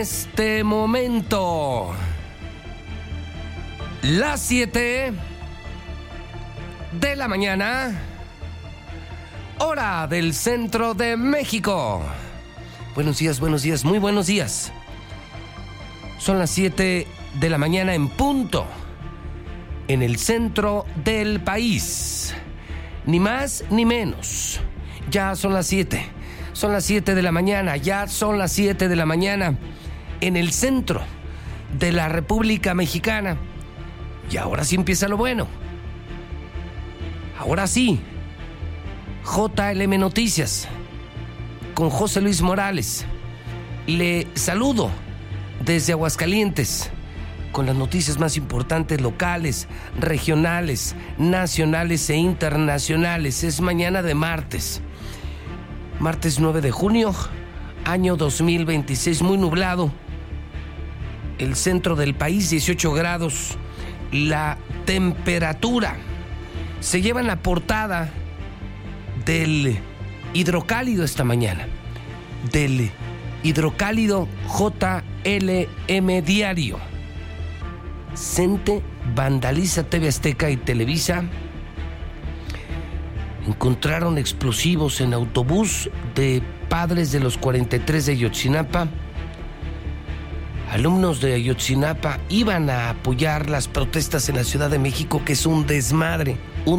Este momento, las 7 de la mañana, hora del centro de México. Buenos días, muy buenos días. Son las 7 de la mañana en punto, en el centro del país. Ni más ni menos. Ya son las 7. Son las 7 de la mañana, ya son las 7 de la mañana en el centro de la República Mexicana. Y ahora sí empieza lo bueno. Ahora sí, JLM Noticias con José Luis Morales. Le saludo desde Aguascalientes con las noticias más importantes locales, regionales, nacionales e internacionales. Es mañana de martes 9 de junio, año 2026, muy nublado. El centro del país, 18 grados. La temperatura. Se lleva en la portada del Hidrocálido esta mañana. Del Hidrocálido JLM Diario. CENTE vandaliza TV Azteca y Televisa. Encontraron explosivos en autobús de padres de los 43 de Ayotzinapa. Alumnos de Ayotzinapa iban a apoyar las protestas en la Ciudad de México, que es un desmadre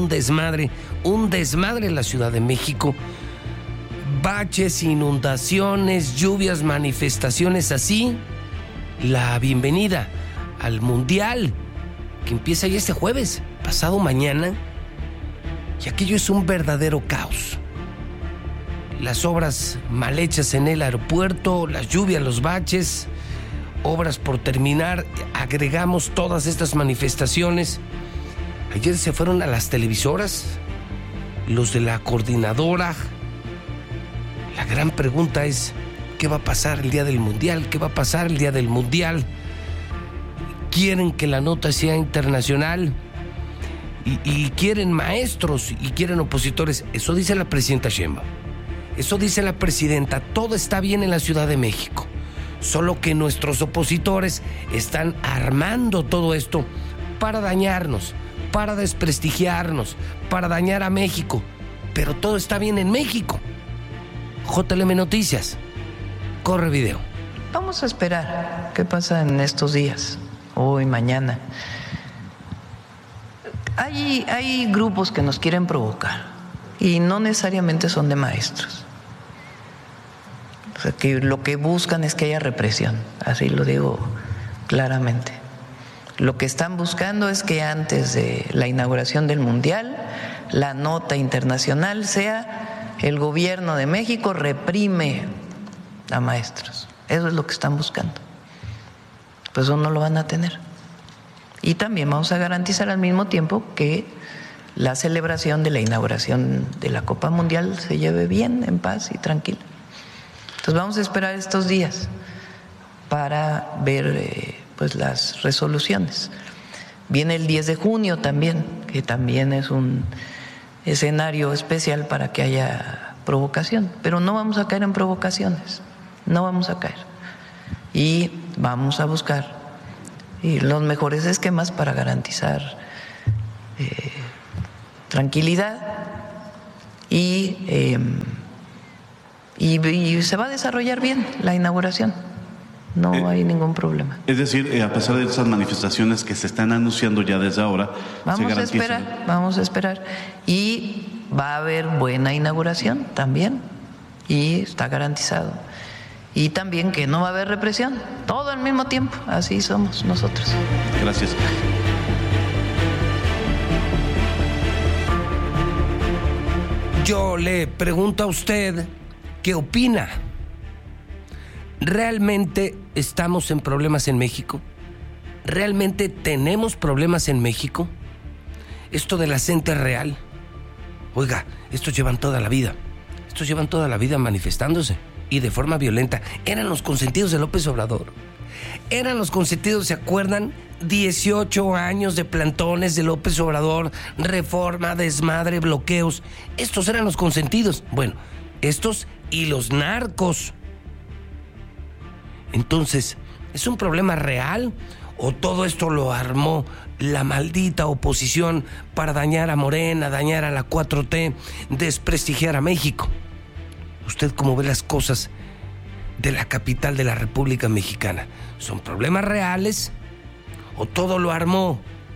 en la Ciudad de México. Baches, inundaciones, lluvias, manifestaciones así. La bienvenida al Mundial, que empieza ya este jueves, pasado mañana. Y aquello es un verdadero caos. Las obras mal hechas en el aeropuerto, las lluvias, los baches, obras por terminar, agregamos todas estas manifestaciones. Ayer se fueron a las televisoras, los de la coordinadora. La gran pregunta es, ¿qué va a pasar el día del Mundial? ¿Qué va a pasar el día del Mundial? Quieren que la nota sea internacional y quieren maestros y quieren opositores. Eso dice la presidenta Sheinbaum. Eso dice la presidenta. Todo está bien en la Ciudad de México. Solo que nuestros opositores están armando todo esto para dañarnos, para desprestigiarnos, para dañar a México. Pero todo está bien en México. JLM Noticias. Corre video. Vamos a esperar qué pasa en estos días, hoy, mañana. Hay grupos que nos quieren provocar y no necesariamente son de maestros. O sea, que lo que buscan es que haya represión, así lo digo claramente. Lo que están buscando es que antes de la inauguración del Mundial, la nota internacional sea: el gobierno de México reprime a maestros. Eso es lo que están buscando. Pues eso no lo van a tener. Y también vamos a garantizar al mismo tiempo que la celebración de la inauguración de la Copa Mundial se lleve bien, en paz y tranquila. Entonces vamos a esperar estos días para ver pues las resoluciones. Viene el 10 de junio también, que también es un escenario especial para que haya provocación. Pero no vamos a caer en provocaciones, no vamos a caer. Y vamos a buscar los mejores esquemas para garantizar tranquilidad y se va a desarrollar bien la inauguración. No hay ningún problema. Es decir, a pesar de esas manifestaciones que se están anunciando ya desde ahora, vamos a esperar. Y va a haber buena inauguración también, y está garantizado. Y también que no va a haber represión, todo al mismo tiempo. Así somos nosotros. Gracias. Yo le pregunto a usted, ¿qué opina? ¿Realmente estamos en problemas en México? ¿Realmente tenemos problemas en México? Esto de la CENTE es real. Oiga, estos llevan toda la vida manifestándose y de forma violenta. Eran los consentidos de López Obrador. Eran los consentidos, ¿se acuerdan? 18 años de plantones de López Obrador, reforma, desmadre, bloqueos. Estos eran los consentidos. Bueno, estos y los narcos. Entonces, ¿es un problema real o todo esto lo armó la maldita oposición para dañar a Morena, dañar a la 4T, desprestigiar a México? ¿Usted cómo ve las cosas de la capital de la República Mexicana? ¿Son problemas reales o todo lo armó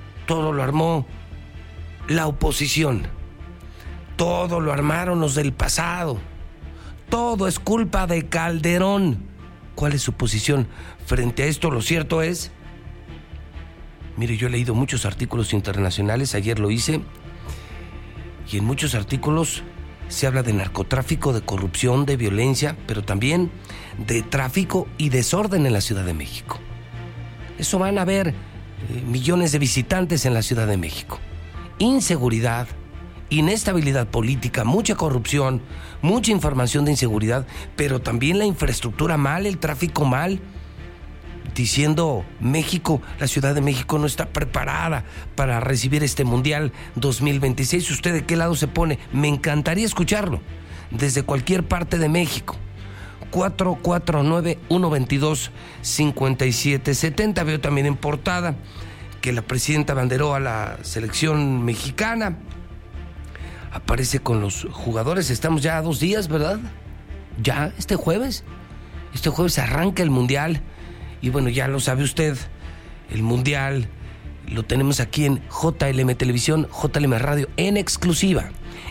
la oposición? Todo lo armaron los del pasado. Todo es culpa de Calderón. ¿Cuál es su posición frente a esto? Lo cierto es, mire, yo he leído muchos artículos internacionales, ayer lo hice, y en muchos artículos se habla de narcotráfico, de corrupción, de violencia, pero también de tráfico y desorden en la Ciudad de México. Eso van a ver millones de visitantes en la Ciudad de México. Inseguridad, inestabilidad política, mucha corrupción, mucha información de inseguridad, pero también la infraestructura mal, el tráfico mal, diciendo México, la Ciudad de México no está preparada para recibir este Mundial 2026. ¿Usted de qué lado se pone? Me encantaría escucharlo, desde cualquier parte de México. 449-122-5770. Veo también en portada que la presidenta abanderó a la selección mexicana. Aparece con los jugadores. Estamos ya a 2 días, ¿verdad? Ya, este jueves arranca el Mundial. Y bueno, ya lo sabe usted, el Mundial lo tenemos aquí en JLM Televisión, JLM Radio, en exclusiva.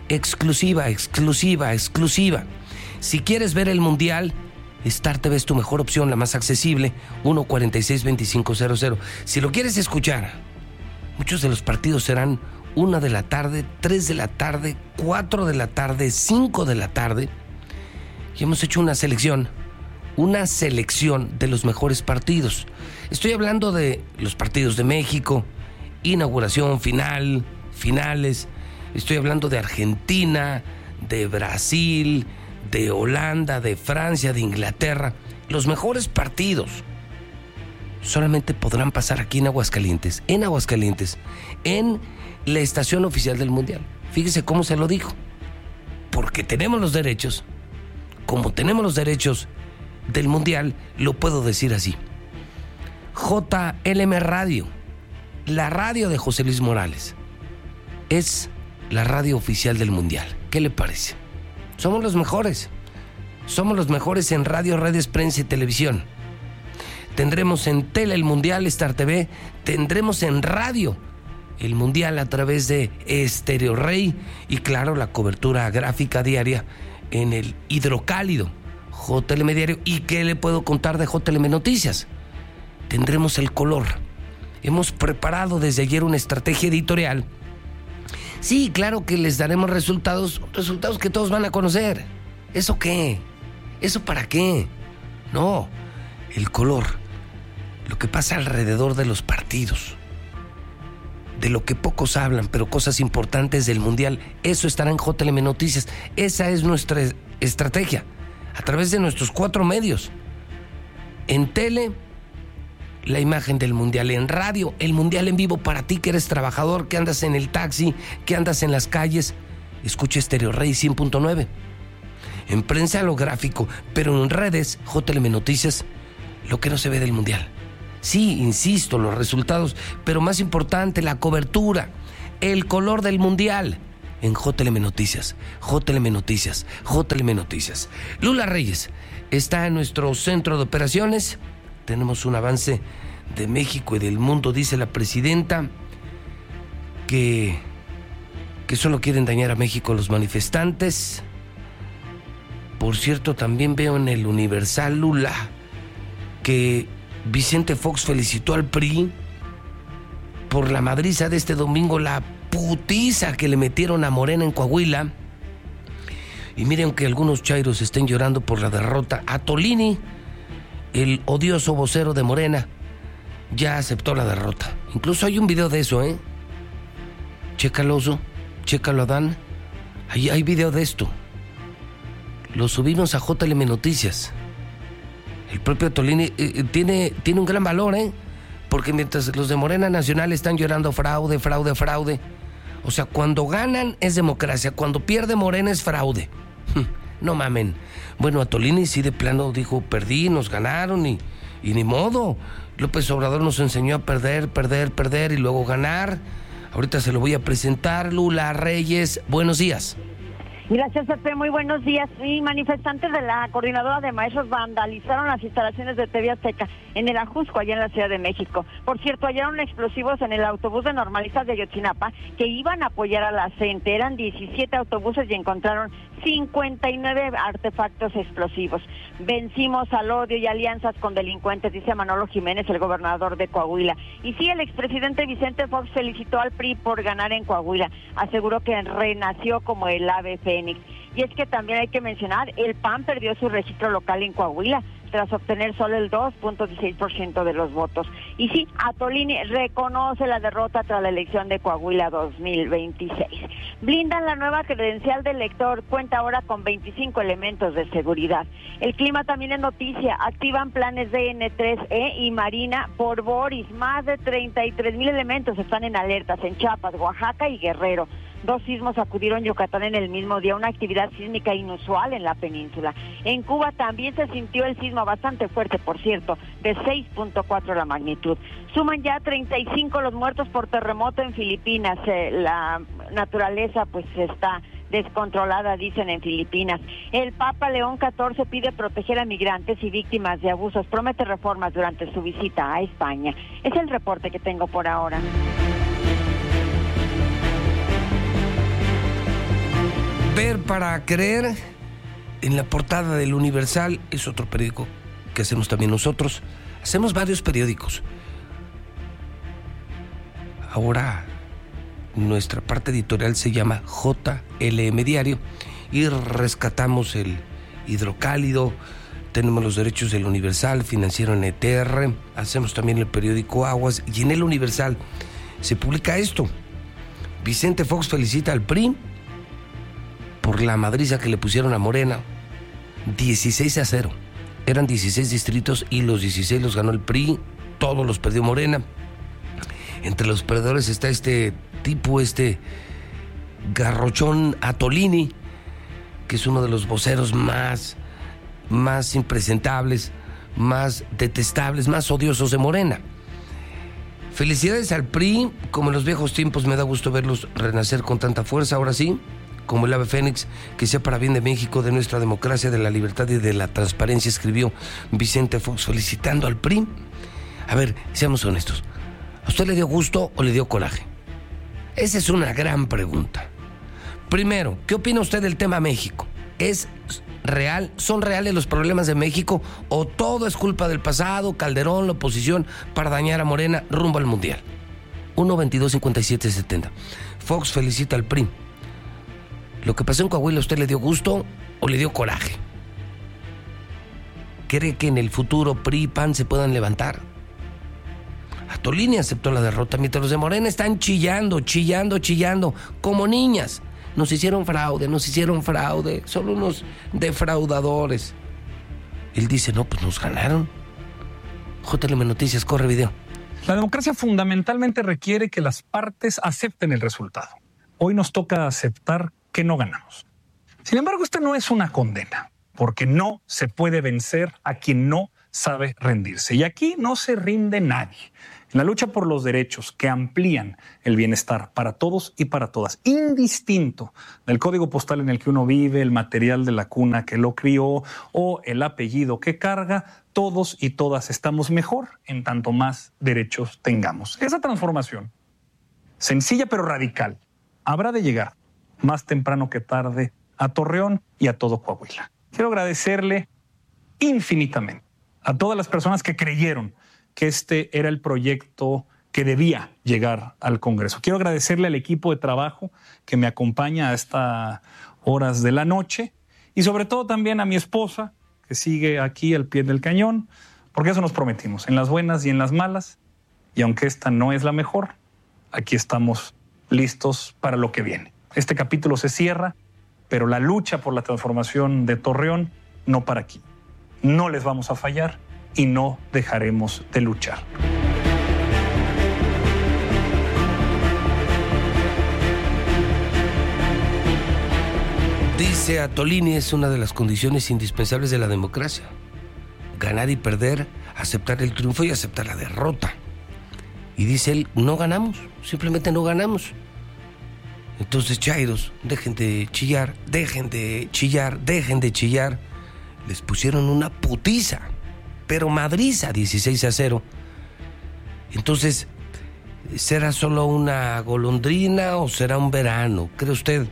Si quieres ver el Mundial, Star TV es tu mejor opción, la más accesible, 146-2500. Si lo quieres escuchar, muchos de los partidos serán 1 de la tarde, 3 de la tarde, 4 de la tarde, 5 de la tarde. Y hemos hecho una selección de los mejores partidos. Estoy hablando de los partidos de México, inauguración, finales. Estoy hablando de Argentina, de Brasil, de Holanda, de Francia, de Inglaterra. Los mejores partidos solamente podrán pasar aquí en Aguascalientes, en la estación oficial del Mundial. Fíjese cómo se lo dijo. Porque tenemos los derechos, como tenemos los derechos del Mundial, lo puedo decir así. JLM Radio, la radio de José Luis Morales, es la radio oficial del Mundial. ¿Qué le parece? Somos los mejores en radio, redes, prensa y televisión. Tendremos en tele el Mundial, Star TV, tendremos en radio el Mundial a través de Estéreo Rey y claro, la cobertura gráfica diaria en el Hidrocálido, JLM Diario. ¿Y qué le puedo contar de JLM Noticias? Tendremos el color. Hemos preparado desde ayer una estrategia editorial. Sí, claro que les daremos resultados que todos van a conocer. ¿Eso qué? ¿Eso para qué? No, el color, lo que pasa alrededor de los partidos, de lo que pocos hablan, pero cosas importantes del Mundial, eso estará en JLM Noticias. Esa es nuestra estrategia, a través de nuestros 4 medios. En tele, la imagen del Mundial. En radio, el Mundial en vivo para ti que eres trabajador, que andas en el taxi, que andas en las calles. Escucha Estéreo Rey 100.9. En prensa, lo gráfico, pero en redes, JLM Noticias, lo que no se ve del Mundial. Sí, insisto, los resultados, pero más importante, la cobertura, el color del Mundial. En JLM Noticias. Lula Reyes está en nuestro centro de operaciones. Tenemos un avance de México y del mundo. Dice la presidenta que solo quieren dañar a México los manifestantes. Por cierto, también veo en el Universal, Lula, que Vicente Fox felicitó al PRI por la madriza de este domingo, la putiza que le metieron a Morena en Coahuila. Y miren, aunque algunos chairos estén llorando por la derrota, Atolini, el odioso vocero de Morena, ya aceptó la derrota. Incluso hay un video de eso, ¿eh? Chécalo, Oso, chécalo, Adán. Hay video de esto. Lo subimos a JLM Noticias. El propio Atolini tiene un gran valor, ¿eh? Porque mientras los de Morena Nacional están llorando fraude. O sea, cuando ganan es democracia, cuando pierde Morena es fraude. No mamen. Bueno, Atolini sí de plano dijo, perdí, nos ganaron y Y ni modo, López Obrador nos enseñó a perder y luego ganar. Ahorita se lo voy a presentar. Lula Reyes, buenos días. Gracias, Pepe. Muy buenos días. Y manifestantes de la Coordinadora de Maestros vandalizaron las instalaciones de TV Azteca en el Ajusco, allá en la Ciudad de México. Por cierto, hallaron explosivos en el autobús de normalistas de Ayotzinapa que iban a apoyar a la CENTE. Eran 17 autobuses y encontraron 59 artefactos explosivos. Vencimos al odio y alianzas con delincuentes, dice Manolo Jiménez, el gobernador de Coahuila. Y sí, el expresidente Vicente Fox felicitó al PRI por ganar en Coahuila. Aseguró que renació como el ave fénix. Y es que también hay que mencionar, el PAN perdió su registro local en Coahuila tras obtener solo el 2.16% de los votos. Y sí, Attolini reconoce la derrota tras la elección de Coahuila 2026. Blindan la nueva credencial del elector, cuenta ahora con 25 elementos de seguridad. El clima también es noticia, activan planes de N3E y Marina por Boris. Más de 33,000 elementos están en alertas en Chiapas, Oaxaca y Guerrero. 2 sismos sacudieron Yucatán en el mismo día, una actividad sísmica inusual en la península. En Cuba también se sintió el sismo bastante fuerte, por cierto, de 6.4 la magnitud. Suman ya 35 los muertos por terremoto en Filipinas. La naturaleza pues está descontrolada, dicen en Filipinas. El Papa León XIV pide proteger a migrantes y víctimas de abusos. Promete reformas durante su visita a España. Es el reporte que tengo por ahora. Ver para creer, en la portada del Universal, es otro periódico que hacemos también nosotros. Hacemos varios periódicos. Ahora nuestra parte editorial se llama JLM Diario y rescatamos el Hidrocálido, tenemos los derechos del Universal, Financiero en ETR, hacemos también el periódico Aguas y en el Universal se publica esto. Vicente Fox felicita al PRI por la madriza que le pusieron a Morena, 16-0. Eran 16 distritos y los 16 los ganó el PRI, todos los perdió Morena. Entre los perdedores está este garrochón Attolini, que es uno de los voceros más impresentables, más detestables, más odiosos de Morena. Felicidades al PRI, como en los viejos tiempos me da gusto verlos renacer con tanta fuerza, ahora sí, como el ave fénix, que sea para bien de México, de nuestra democracia, de la libertad y de la transparencia, escribió Vicente Fox felicitando al PRI. A ver, seamos honestos, ¿a usted le dio gusto o le dio coraje? Esa es una gran pregunta. Primero, ¿qué opina usted del tema México? ¿Es real? ¿Son reales los problemas de México? ¿O todo es culpa del pasado, Calderón, la oposición, para dañar a Morena rumbo al Mundial? 1-22-57-70. Fox felicita al PRI. ¿Lo que pasó en Coahuila a usted le dio gusto o le dio coraje? ¿Cree que en el futuro PRI y PAN se puedan levantar? Attolini aceptó la derrota mientras los de Morena están chillando, como niñas. Nos hicieron fraude, son unos defraudadores. Él dice, no, pues nos ganaron. JLM Noticias, corre video. La democracia fundamentalmente requiere que las partes acepten el resultado. Hoy nos toca aceptar que no ganamos. Sin embargo, esta no es una condena, porque no se puede vencer a quien no sabe rendirse. Y aquí no se rinde nadie. En la lucha por los derechos que amplían el bienestar para todos y para todas, indistinto del código postal en el que uno vive, el material de la cuna que lo crió o el apellido que carga, todos y todas estamos mejor en tanto más derechos tengamos. Esa transformación, sencilla pero radical, habrá de llegar más temprano que tarde a Torreón y a todo Coahuila. Quiero agradecerle infinitamente a todas las personas que creyeron que este era el proyecto que debía llegar al Congreso. Quiero agradecerle al equipo de trabajo que me acompaña a estas horas de la noche y sobre todo también a mi esposa que sigue aquí al pie del cañón, porque eso nos prometimos, en las buenas y en las malas, y aunque esta no es la mejor, aquí estamos listos para lo que viene. Este capítulo se cierra, pero la lucha por la transformación de Torreón no para aquí. No les vamos a fallar y no dejaremos de luchar. Dice Attolini, es una de las condiciones indispensables de la democracia. Ganar y perder aceptar el triunfo y aceptar la derrota. Y dice él, no ganamos, simplemente no ganamos. Entonces, chairos, dejen de chillar. Les pusieron una putiza, pero madriza, 16-0. Entonces, ¿será solo una golondrina o será un verano? ¿Cree usted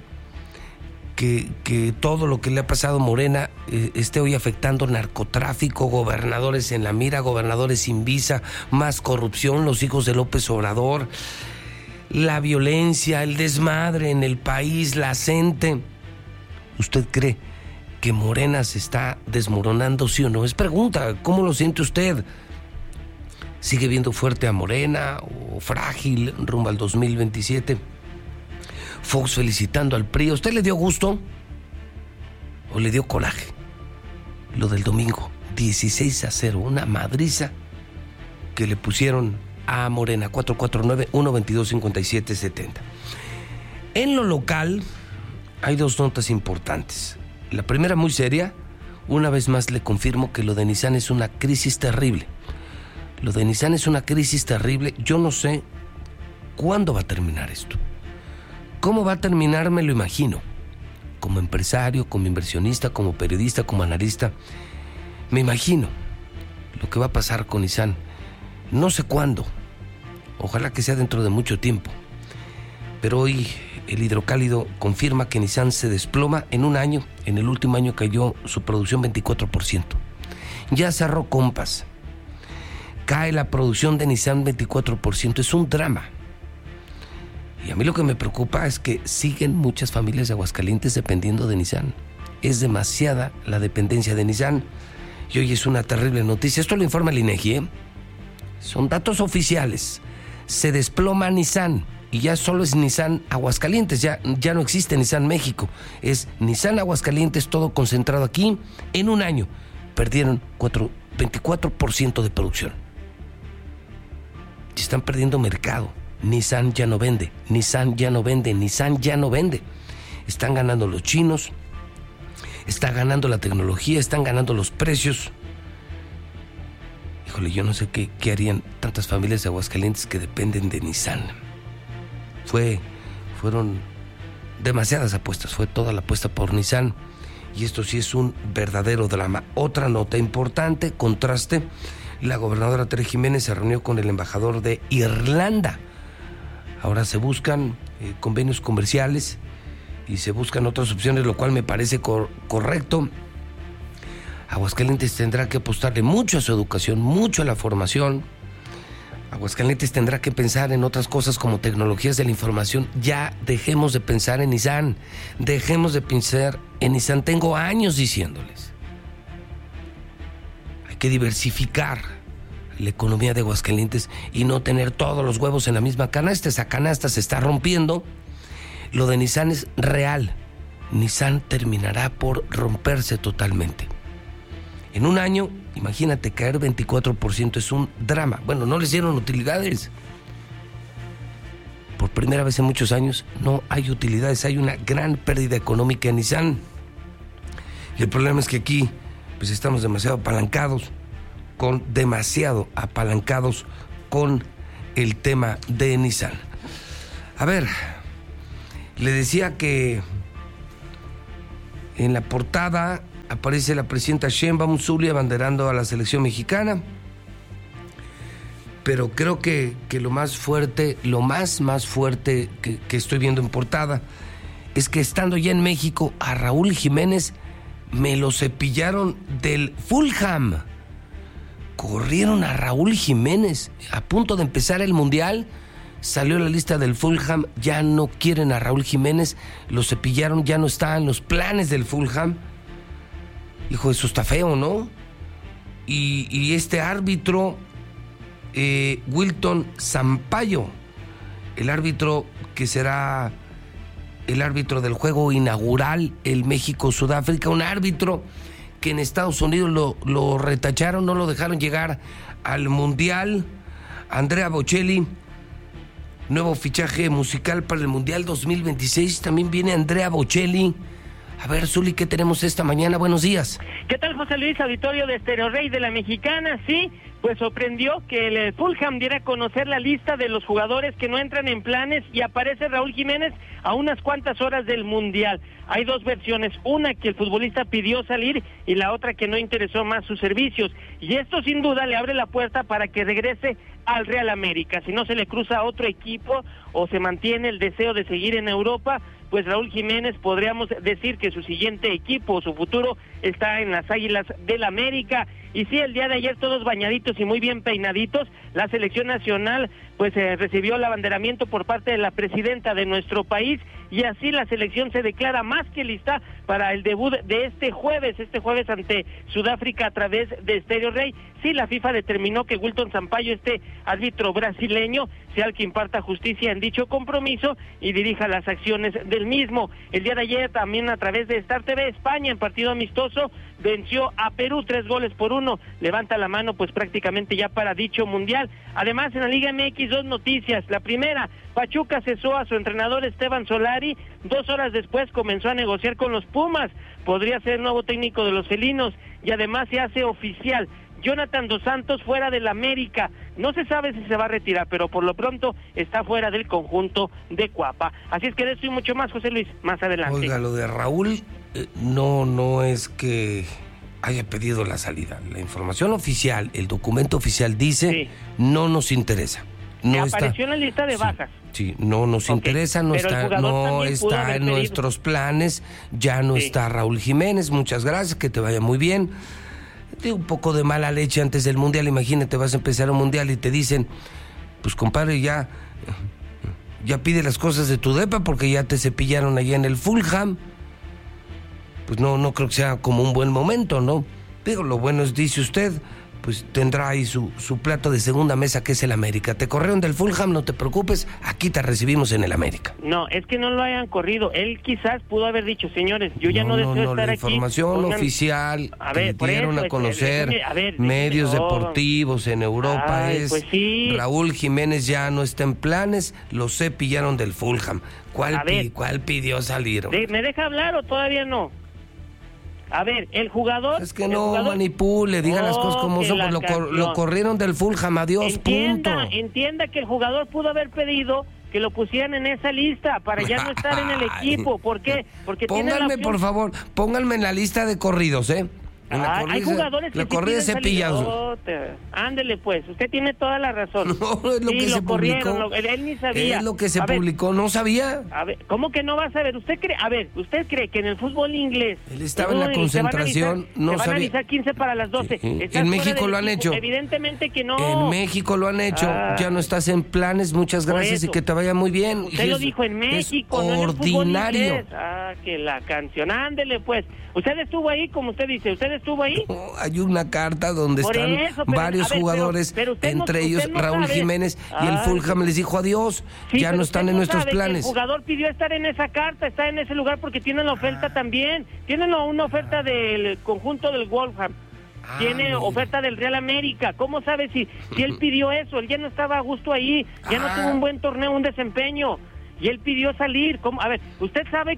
que todo lo que le ha pasado a Morena esté hoy afectando narcotráfico, gobernadores en la mira, gobernadores sin visa, más corrupción, los hijos de López Obrador, la violencia, el desmadre en el país, la gente? ¿Usted cree que Morena se está desmoronando, sí o no? Es pregunta, ¿cómo lo siente usted? ¿Sigue viendo fuerte a Morena o frágil rumbo al 2027? Fox felicitando al PRI. ¿A usted le dio gusto o le dio coraje lo del domingo? 16-0, una madriza que le pusieron a Morena. 449-122-5770. En lo local hay dos notas importantes. La primera, muy seria. Una vez más le confirmo que lo de Nissan es una crisis terrible. Lo de Nissan es una crisis terrible. Yo no sé cuándo va a terminar esto. ¿Cómo va a terminar? Me lo imagino. Como empresario, como inversionista, como periodista, como analista, me imagino lo que va a pasar con Nissan. No sé cuándo. Ojalá que sea dentro de mucho tiempo. Pero hoy el Hidrocálido confirma que Nissan se desploma en un año. En el último año cayó su producción 24%. Ya cerró Compass. Cae la producción de Nissan 24%. Es un drama. Y a mí lo que me preocupa es que siguen muchas familias de Aguascalientes dependiendo de Nissan. Es demasiada la dependencia de Nissan. Y hoy es una terrible noticia. Esto lo informa el INEGI, ¿eh? Son datos oficiales. Se desploma Nissan. Y ya solo es Nissan Aguascalientes. Ya no existe Nissan México. Es Nissan Aguascalientes, todo concentrado aquí. En un año perdieron 24% de producción. Y están perdiendo mercado. Nissan ya no vende. Están ganando los chinos, está ganando la tecnología, están ganando los precios. Híjole, yo no sé qué harían tantas familias de Aguascalientes que dependen de Nissan. Fueron demasiadas apuestas, fue toda la apuesta por Nissan. Y esto sí es un verdadero drama. Otra nota importante, contraste. La gobernadora Tere Jiménez se reunió con el embajador de Irlanda. Ahora se buscan convenios comerciales y se buscan otras opciones, lo cual me parece correcto. Aguascalientes tendrá que apostarle mucho a su educación, mucho a la formación. Aguascalientes tendrá que pensar en otras cosas como tecnologías de la información. Ya dejemos de pensar en Nissan, dejemos de pensar en Nissan. Tengo años diciéndoles. Hay que diversificar la economía de Aguascalientes y no tener todos los huevos en la misma canasta. Esa canasta se está rompiendo. Lo de Nissan es real. Nissan terminará por romperse totalmente. En un año, imagínate, caer 24% es un drama. Bueno, no les dieron utilidades. Por primera vez en muchos años no hay utilidades. Hay una gran pérdida económica en Nissan. Y el problema es que aquí pues estamos demasiado apalancados con el tema de Nissan. A ver, le decía que en la portada aparece la presidenta Sheinbaum Zulia abanderando a la selección mexicana, pero creo que lo más fuerte que estoy viendo en portada es que estando ya en México a Raúl Jiménez me lo cepillaron del Fulham. Corrieron a Raúl Jiménez. A punto de empezar el Mundial, salió la lista del Fulham. Ya no quieren a Raúl Jiménez. Lo cepillaron, ya no está en los planes del Fulham. Hijo, eso está feo, ¿no? Y este árbitro, Wilton Sampaio, el árbitro que será el árbitro del juego inaugural, el México-Sudáfrica, un árbitro que en Estados Unidos lo retacharon, no lo dejaron llegar al Mundial. Andrea Bocelli, nuevo fichaje musical para el Mundial 2026. También viene Andrea Bocelli. A ver, Zuli, ¿qué tenemos esta mañana? Buenos días. ¿Qué tal, José Luis? Auditorio de Stereo Rey de la Mexicana, sí. pues sorprendió que el Fulham diera a conocer la lista de los jugadores que no entran en planes y aparece Raúl Jiménez a unas cuantas horas del Mundial. Hay dos versiones, una que el futbolista pidió salir y la otra que no interesó más sus servicios. Y esto sin duda le abre la puerta para que regrese al Real América. Si no se le cruza a otro equipo o se mantiene el deseo de seguir en Europa, pues Raúl Jiménez podríamos decir que su siguiente equipo, su futuro, está en las Águilas del América. Y sí, el día de ayer todos bañaditos y muy bien peinaditos, la selección nacional pues recibió el abanderamiento por parte de la presidenta de nuestro país, y así la selección se declara más que lista para el debut de este jueves ante Sudáfrica a través de Estéreo Rey. Sí, la FIFA determinó que Wilton Sampaio, este árbitro brasileño, sea el que imparta justicia en dicho compromiso y dirija las acciones del mismo. El día de ayer también a través de Star TV, España en partido amistoso venció a Perú 3-1, levanta la mano pues prácticamente ya para dicho mundial. Además en la Liga MX dos noticias, la primera, Pachuca cesó a su entrenador Esteban Solari, 2 horas después comenzó a negociar con los Pumas, podría ser el nuevo técnico de los felinos, y además se hace oficial, Jonathan Dos Santos fuera del América, no se sabe si se va a retirar, pero por lo pronto está fuera del conjunto de Cuapa. Así es que de esto y mucho más, José Luis, más adelante. Oiga, lo de Raúl no es que haya pedido la salida. La información oficial, el documento oficial dice, sí, no nos interesa. No apareció está en la lista de bajas. Sí, no nos interesa, no está en nuestros planes, ya no está Raúl Jiménez, muchas gracias, que te vaya muy bien. Un poco de mala leche antes del Mundial, imagínate, vas a empezar un Mundial y te dicen, pues compadre, ya pide las cosas de tu depa porque ya te cepillaron allá en el Fulham. Pues no creo que sea como un buen momento, ¿no? Pero lo bueno es, dice usted, pues tendrá ahí su plato de segunda mesa, que es el América. Te corrieron del Fulham, no te preocupes, aquí te recibimos en el América. No, es que no lo hayan corrido. Él quizás pudo haber dicho, señores, yo ya no deseo estar aquí. La información oficial que dieron a conocer medios deportivos en Europa es, pues sí, Raúl Jiménez ya no está en planes, lo cepillaron del Fulham. ¿Cuál pidió salir? ¿Me deja hablar o todavía no? A ver, el jugador... Es que no manipule, diga las cosas como son, lo corrieron del Fulham, adiós, punto. Entienda que el jugador pudo haber pedido que lo pusieran en esa lista para ya no estar en el equipo. ¿Por qué? Porque pónganme, por favor, pónganme en la lista de corridos, ¿eh? Hay jugadores que corrida cepillado. Ándele pues, usted tiene toda la razón. No, es lo que se publicó. Él ni sabía. Es lo que se publicó, ¿no sabía? A ver, ¿cómo que no va a saber? ¿Usted cree que en el fútbol inglés... Él estaba en la concentración, no sabía. Se van a avisar 15 para las 12. Sí. En México lo han hecho. Evidentemente que no. En México lo han hecho. Ya no estás en planes, muchas gracias y que te vaya muy bien. Usted lo dijo en México, no en el fútbol inglés. Que la canción, ándele pues. ¿Usted estuvo ahí, como usted dice? ¿Usted estuvo ahí? No, hay una carta donde están varios jugadores, entre ellos Raúl Jiménez, y el Fulham les dijo adiós, ya no están en nuestros planes. El jugador pidió estar en esa carta, está en ese lugar porque tiene la oferta también. Tienen una oferta del conjunto del Wolfham. Tiene oferta del Real América. ¿Cómo sabe si él pidió eso? Él ya no estaba a gusto ahí, ya no tuvo un buen torneo, un desempeño, y él pidió salir. ¿Cómo? A ver, usted sabe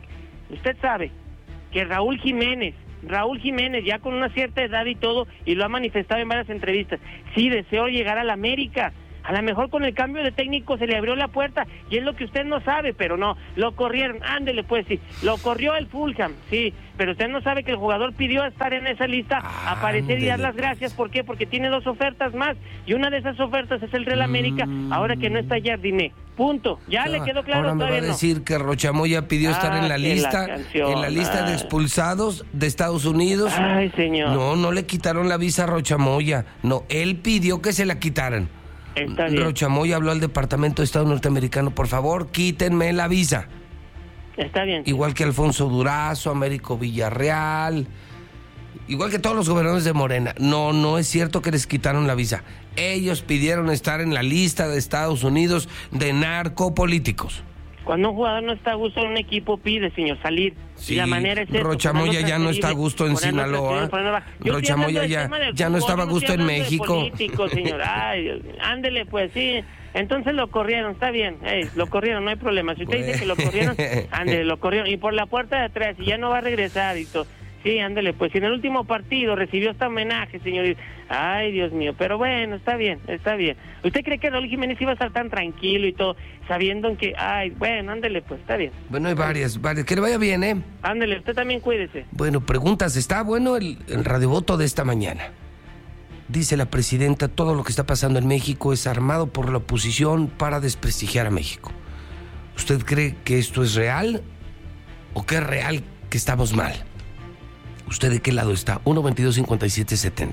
que Raúl Jiménez, ya con una cierta edad y todo, y lo ha manifestado en varias entrevistas, sí deseó llegar al América. A lo mejor con el cambio de técnico se le abrió la puerta, y es lo que usted no sabe, pero no, lo corrieron, ándele pues, sí, lo corrió el Fulham, sí, pero usted no sabe que el jugador pidió estar en esa lista, aparecer y dar las gracias. ¿Por qué? Porque tiene 2 ofertas más, y una de esas ofertas es el Real América, ahora que no está Jardiné. Punto. ¿Ya le quedó claro? Ahora me va a decir que Rochamoya pidió estar en la lista, de expulsados de Estados Unidos. Ay, señor. No le quitaron la visa a Rochamoya. No, él pidió que se la quitaran. Está bien. Rochamoya habló al Departamento de Estado norteamericano, por favor, quítenme la visa. Está bien. Igual que Alfonso Durazo, Américo Villarreal, igual que todos los gobernadores de Morena. No es cierto que les quitaron la visa. Ellos pidieron estar en la lista de Estados Unidos de narcopolíticos. Cuando un jugador no está a gusto en un equipo, pide, señor, salir. Sí, y la manera es Rochamoya ya no está a gusto en Sinaloa. Rochamoya ya no estaba a gusto en México. Político, señor. Ay, ándele pues, sí. Entonces lo corrieron, está bien. Lo corrieron, no hay problema. Si usted dice que lo corrieron, ándele, lo corrieron. Y por la puerta de atrás, y ya no va a regresar y todo. Sí, ándale, pues en el último partido recibió hasta homenaje, señor. Ay, Dios mío, pero bueno, está bien. ¿Usted cree que Raúl Jiménez iba a estar tan tranquilo y todo, sabiendo que, bueno, ándale, pues, está bien? Bueno, hay varias, que le vaya bien, ¿eh? Ándale, usted también cuídese. Bueno, preguntas, está bueno el radiovoto de esta mañana. Dice la presidenta, todo lo que está pasando en México es armado por la oposición para desprestigiar a México. ¿Usted cree que esto es real o que es real que estamos mal? ¿Usted de qué lado está? 1-22-57-70.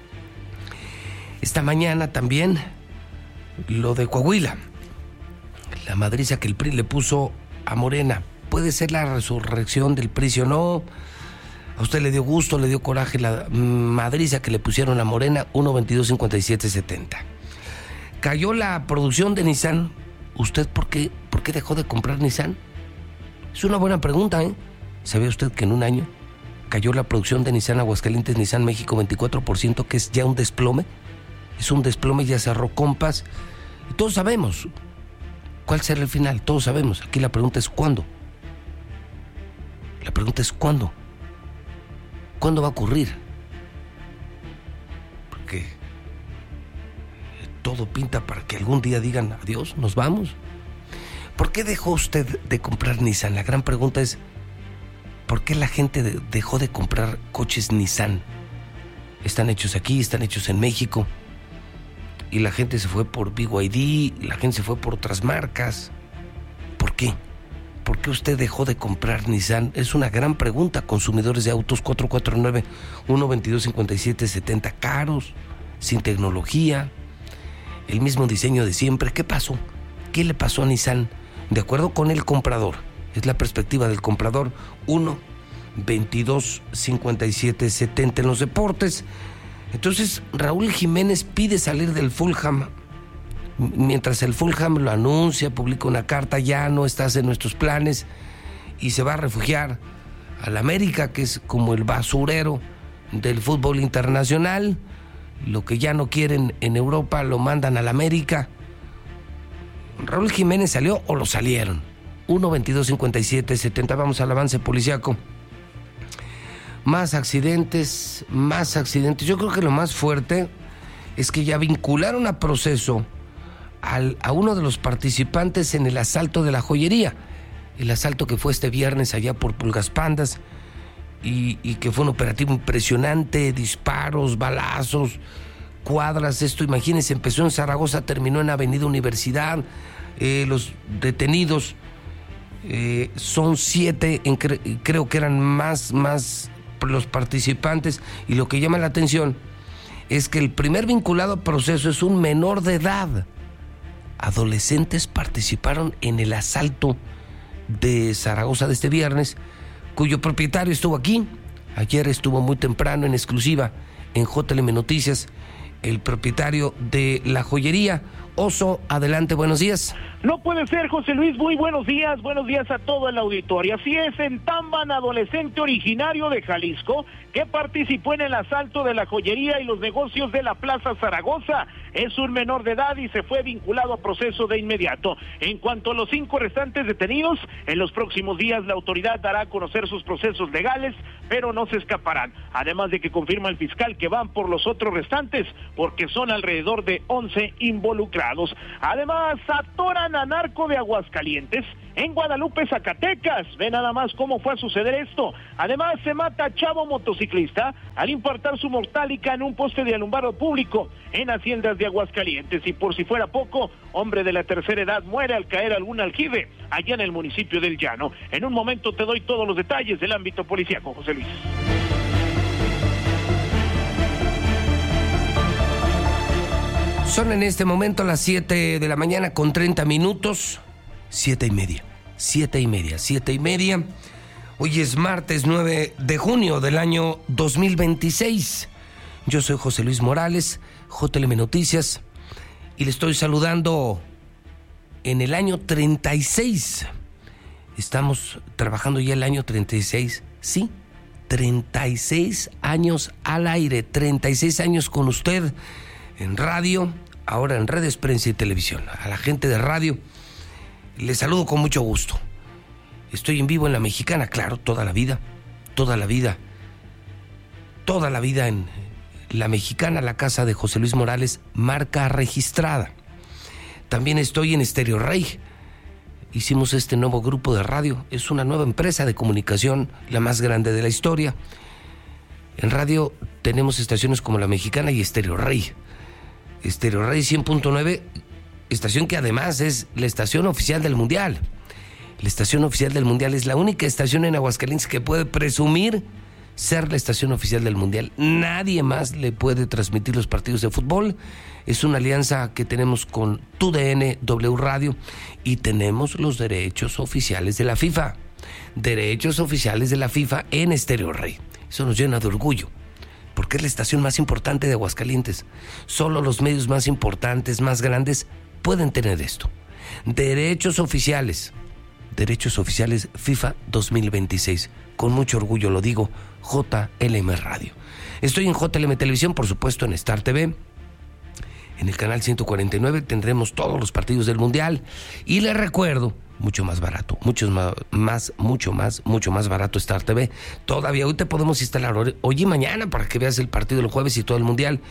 Esta mañana también lo de Coahuila. La madriza que el PRI le puso a Morena. ¿Puede ser la resurrección del PRI o no? ¿A usted le dio gusto, le dio coraje la madriza que le pusieron a Morena? 1-22-57-70. Cayó la producción de Nissan. ¿Usted por qué dejó de comprar Nissan? Es una buena pregunta, ¿eh? ¿Sabía usted que en un año cayó la producción de Nissan Aguascalientes, Nissan México 24%, que es ya un desplome? Es un desplome, ya cerró compas. Y todos sabemos cuál será el final, todos sabemos. Aquí la pregunta es ¿cuándo? La pregunta es ¿cuándo? ¿Cuándo va a ocurrir? Porque todo pinta para que algún día digan adiós, nos vamos. ¿Por qué dejó usted de comprar Nissan? La gran pregunta es ¿por qué la gente dejó de comprar coches Nissan? Están hechos aquí, están hechos en México. Y la gente se fue por BYD, la gente se fue por otras marcas. ¿Por qué? ¿Por qué usted dejó de comprar Nissan? Es una gran pregunta. Consumidores de autos, 449-122-5770, caros, sin tecnología, el mismo diseño de siempre. ¿Qué pasó? ¿Qué le pasó a Nissan? De acuerdo con el comprador, es la perspectiva del comprador. 1-22-57-70 en los deportes. Entonces Raúl Jiménez pide salir del Fulham. Mientras el Fulham lo anuncia, publica una carta, ya no estás en nuestros planes, y se va a refugiar al América, que es como el basurero del fútbol internacional. Lo que ya no quieren en Europa lo mandan al América. ¿Raúl Jiménez salió o lo salieron? 1-22-57-70. Vamos al avance policiaco. Más accidentes. Yo creo que lo más fuerte es que ya vincularon a proceso a uno de los participantes en el asalto de la joyería. El asalto que fue este viernes allá por Pulgas Pandas y que fue un operativo impresionante, disparos, balazos, cuadras. Esto, imagínense, empezó en Zaragoza, terminó en Avenida Universidad. Los detenidos son 7, creo que eran más los participantes, y lo que llama la atención es que el primer vinculado a proceso es un menor de edad. Adolescentes participaron en el asalto de Zaragoza de este viernes, cuyo propietario estuvo aquí. Ayer estuvo muy temprano en exclusiva en JLM Noticias, el propietario de la joyería. Oso, adelante, buenos días. No puede ser, José Luis, muy buenos días a todo el auditorio. Así es, en Tamban, adolescente originario de Jalisco, que participó en el asalto de la joyería y los negocios de la Plaza Zaragoza. Es un menor de edad y se fue vinculado a proceso de inmediato. En cuanto a los 5 restantes detenidos, en los próximos días la autoridad dará a conocer sus procesos legales, pero no se escaparán. Además de que confirma el fiscal que van por los otros restantes, porque son alrededor de 11 involucrados. Además, atoran a narco de Aguascalientes en Guadalupe, Zacatecas. Ve nada más cómo fue a suceder esto. Además, se mata a chavo motociclista al impactar su mortálica en un poste de alumbrado público en Haciendas de Aguascalientes. Y por si fuera poco, hombre de la tercera edad muere al caer algún aljibe allá en el municipio del Llano. En un momento te doy todos los detalles del ámbito policíaco, José Luis. Son en este momento las 7 de la mañana con 30 minutos. 7:30. Hoy es martes 9 de junio del año 2026. Yo soy José Luis Morales, JLM Noticias, y le estoy saludando en el año 36. Estamos trabajando ya el año 36. Sí, 36 años al aire, 36 años con usted en radio, ahora en redes, prensa y televisión. A la gente de radio les saludo con mucho gusto. Estoy en vivo en La Mexicana, claro, toda la vida toda la vida en La Mexicana, la casa de José Luis Morales, marca registrada. También estoy en Estéreo Rey. Hicimos este nuevo grupo de radio. Es una nueva empresa de comunicación, la más grande de la historia. En radio tenemos estaciones como La Mexicana y Estéreo Rey. Estéreo Rey 100.9, estación que además es la estación oficial del Mundial. La estación oficial del Mundial es la única estación en Aguascalientes que puede presumir ser la estación oficial del Mundial. Nadie más le puede transmitir los partidos de fútbol. Es una alianza que tenemos con TUDN, W Radio, y tenemos los derechos oficiales de la FIFA. Derechos oficiales de la FIFA en Estéreo Rey. Eso nos llena de orgullo, porque es la estación más importante de Aguascalientes. Solo los medios más importantes, más grandes, pueden tener esto. Derechos oficiales FIFA 2026. Con mucho orgullo lo digo, JLM Radio. Estoy en JLM Televisión, por supuesto en Star TV. En el canal 149 tendremos todos los partidos del Mundial. Y les recuerdo, mucho más barato, mucho más barato Star TV. Todavía hoy te podemos instalar hoy y mañana para que veas el partido del jueves y todo el Mundial.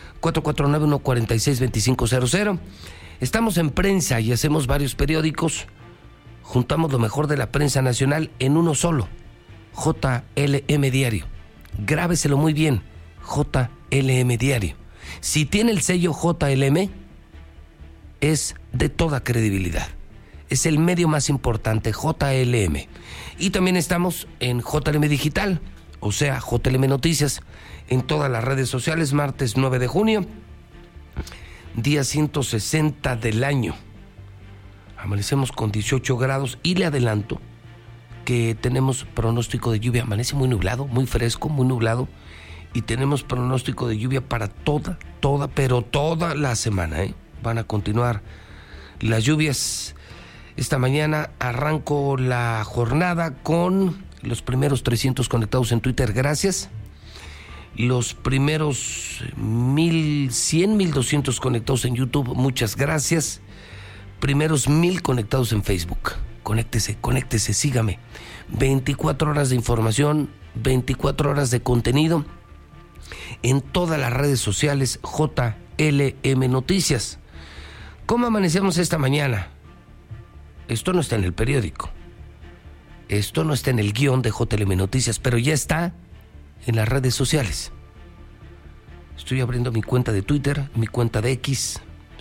449-146-2500. Estamos en prensa y hacemos varios periódicos. Juntamos lo mejor de la prensa nacional en uno solo. JLM Diario. Grábeselo muy bien. JLM Diario. Si tiene el sello JLM, es de toda credibilidad. Es el medio más importante, JLM. Y también estamos en JLM Digital, o sea, JLM Noticias, en todas las redes sociales. Martes 9 de junio, día 160 del año. Amanecemos con 18 grados y le adelanto que tenemos pronóstico de lluvia. Amanece muy nublado, muy fresco, muy nublado. Y tenemos pronóstico de lluvia para toda la semana. Van a continuar las lluvias. Esta mañana arranco la jornada con los primeros 300 conectados en Twitter, gracias. Los primeros 1,100, 1,200 conectados en YouTube, muchas gracias. Primeros 1,000 conectados en Facebook. Conéctese, sígame. 24 horas de información, 24 horas de contenido en todas las redes sociales. JLM Noticias. ¿Cómo amanecemos esta mañana? Esto no está en el periódico. Esto no está en el guión de JLM Noticias, pero ya está en las redes sociales. Estoy abriendo mi cuenta de Twitter, mi cuenta de X,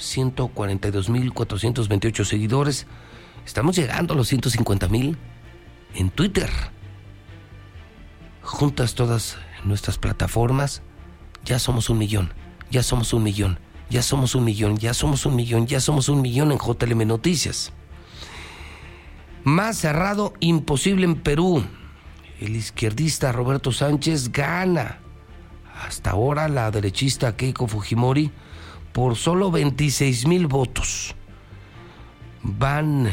142,428 seguidores. Estamos llegando a los 150,000 en Twitter. Juntas todas nuestras plataformas, ya somos 1,000,000, ya somos 1,000,000, ya somos 1,000,000, ya somos 1,000,000, ya somos 1,000,000 en JLM Noticias. Más cerrado imposible en Perú. El izquierdista Roberto Sánchez gana. Hasta ahora la derechista Keiko Fujimori por solo 26,000 votos. Van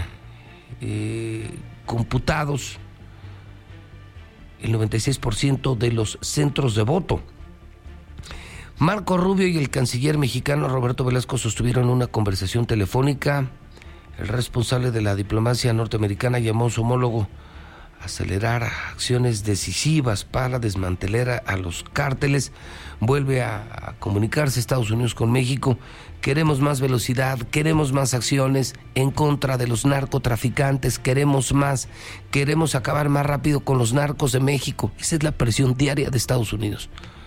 computados el 96% de los centros de voto. Marco Rubio y el canciller mexicano Roberto Velasco sostuvieron una conversación telefónica. El responsable de la diplomacia norteamericana llamó a su homólogo a acelerar acciones decisivas para desmantelar a los cárteles. Vuelve a comunicarse Estados Unidos con México. Queremos más velocidad, queremos más acciones en contra de los narcotraficantes, queremos acabar más rápido con los narcos de México. Esa es la presión diaria de Estados Unidos.